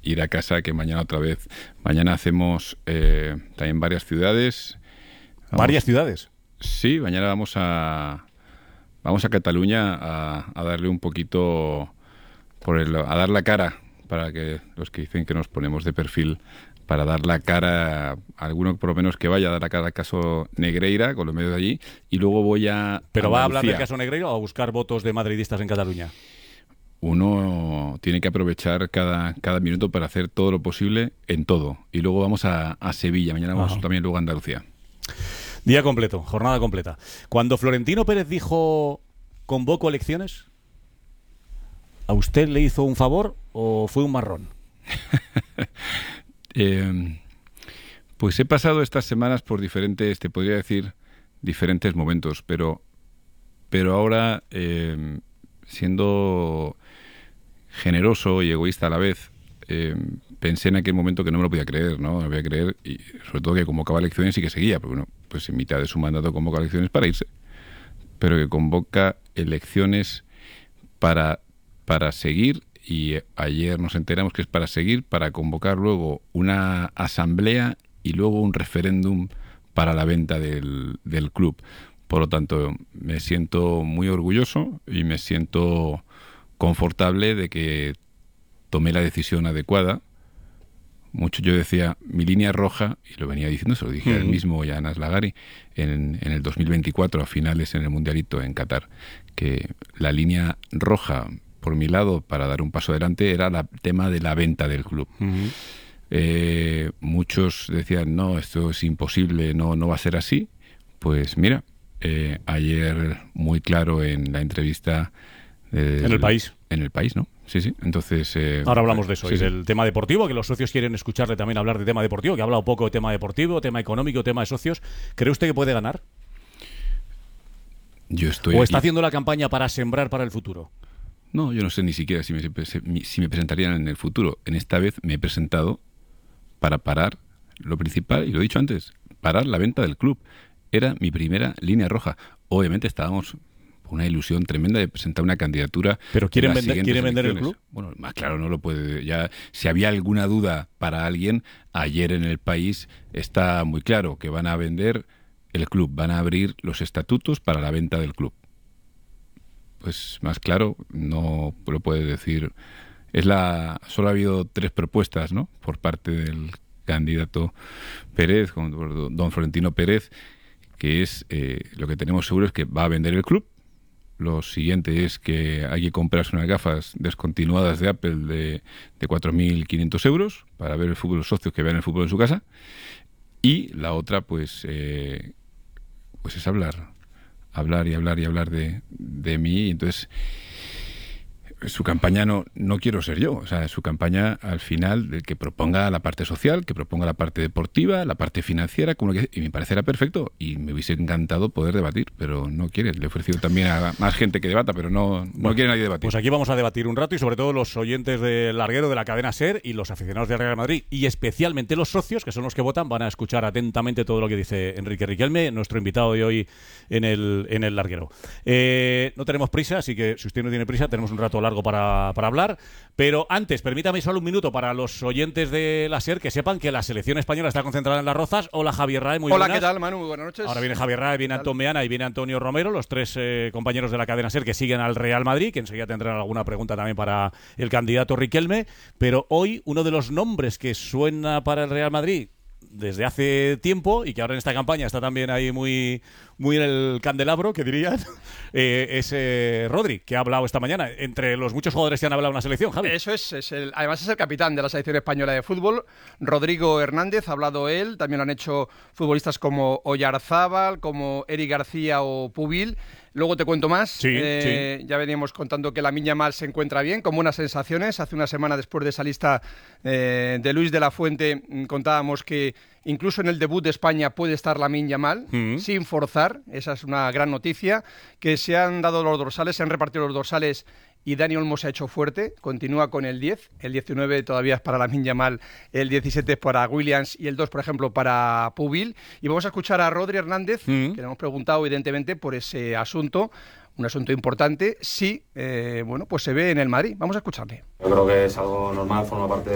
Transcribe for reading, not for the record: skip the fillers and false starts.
ir a casa, que mañana otra vez. Mañana hacemos también varias ciudades. ¿Varias ciudades? Sí, mañana vamos a Cataluña a darle un poquito a dar la cara, para que los que dicen que nos ponemos de perfil, para dar la cara, alguno por lo menos que vaya a dar la cara al caso Negreira, con los medios de allí, y luego voy a ¿Pero va a hablar Andalucía. del caso Negreira o a buscar votos de madridistas en Cataluña? Uno tiene que aprovechar cada minuto para hacer todo lo posible en todo. Y luego vamos a Sevilla, mañana vamos también luego a Andalucía. Día completo, jornada completa. Cuando Florentino Pérez dijo convoco elecciones, ¿a usted le hizo un favor o fue un marrón? Pues he pasado estas semanas por diferentes, te podría decir, diferentes momentos, pero ahora, siendo generoso y egoísta a la vez, pensé en aquel momento que no me lo podía creer, ¿no? No me podía creer, y sobre todo que convocaba elecciones y que seguía, porque bueno, pues en mitad de su mandato convoca elecciones para irse, pero que convoca elecciones para seguir, y ayer nos enteramos que es para seguir, para convocar luego una asamblea y luego un referéndum para la venta del club. Por lo tanto, me siento muy orgulloso y me siento confortable de que tomé la decisión adecuada. Mucho yo decía, mi línea roja, y lo venía diciendo, se lo dije al mismo Yanas Lagari en el 2024, a finales en el Mundialito en Qatar, que la línea roja, por mi lado, para dar un paso adelante, era el tema de la venta del club. Muchos decían, no, esto es imposible, no va a ser así. Pues mira, ayer muy claro en la entrevista en El País. En El País, ¿no? Sí. Entonces, ahora hablamos de eso, sí, y del tema deportivo, que los socios quieren escucharle también hablar de tema deportivo, que ha hablado poco de tema deportivo, tema económico, tema de socios. ¿Cree usted que puede ganar? Yo estoy ¿O está haciendo la campaña para sembrar para el futuro? No, yo no sé ni siquiera si me presentarían en el futuro. En esta vez me he presentado para parar lo principal, y lo he dicho antes, parar la venta del club. Era mi primera línea roja. Obviamente estábamos con una ilusión tremenda de presentar una candidatura. ¿Pero quieren vender el club? Bueno, más claro, no lo puede. Ya, si había alguna duda para alguien, ayer en El País está muy claro que van a vender el club, van a abrir los estatutos para la venta del club. Pues más claro no lo puede decir. Solo ha habido 3 propuestas, ¿no?, por parte del candidato Pérez, don Florentino Pérez, que es lo que tenemos seguro es que va a vender el club. Lo siguiente es que hay que comprarse unas gafas descontinuadas de Apple de 4.500 euros para ver el fútbol, los socios que vean el fútbol en su casa. Y la otra, pues es hablar de mí. Y entonces su campaña no quiero ser yo. O sea, su campaña, al final, el que proponga la parte social, que proponga la parte deportiva, la parte financiera, y me parecerá perfecto. Y me hubiese encantado poder debatir, pero no quiere. Le he ofrecido también a más gente que debata, pero no quiere nadie debatir. Pues aquí vamos a debatir un rato, y sobre todo los oyentes del Larguero, de la cadena SER, y los aficionados del Real Madrid, y especialmente los socios, que son los que votan, van a escuchar atentamente todo lo que dice Enrique Riquelme, nuestro invitado de hoy en el Larguero. No tenemos prisa, así que si usted no tiene prisa, tenemos un rato largo para hablar, pero antes, permítame solo un minuto para los oyentes de la SER, que sepan que la selección española está concentrada en Las Rozas. Hola, Javier Rae, muy buenas. Hola, ¿qué tal, Manu? Muy buenas noches. Ahora viene Javier Rae, viene Antón Meana y viene Antonio Romero, los 3 compañeros de la cadena SER que siguen al Real Madrid, que enseguida tendrán alguna pregunta también para el candidato Riquelme. Pero hoy uno de los nombres que suena para el Real Madrid desde hace tiempo, y que ahora en esta campaña está también ahí muy en el candelabro, que dirían, es Rodri, que ha hablado esta mañana, entre los muchos jugadores que han hablado en la selección, Javi. Eso además es el capitán de la selección española de fútbol, Rodrigo Hernández. Ha hablado él, también lo han hecho futbolistas como Oyarzábal, como Eric García o Pubil. Luego te cuento más. Sí. Ya veníamos contando que Lamine Yamal se encuentra bien, con buenas sensaciones. Hace una semana, después de esa lista de Luis de la Fuente, contábamos que incluso en el debut de España puede estar Lamine Yamal, sin forzar. Esa es una gran noticia. Que se han dado los dorsales, se han repartido los dorsales, y Dani Olmo se ha hecho fuerte, continúa con el 10, el 19 todavía es para Lamine Yamal, el 17 es para Williams y el 2, por ejemplo, para Pubil. Y vamos a escuchar a Rodri Hernández, que le hemos preguntado evidentemente por ese asunto, un asunto importante, sí, pues se ve en el Madrid. Vamos a escucharle. Yo creo que es algo normal, forma parte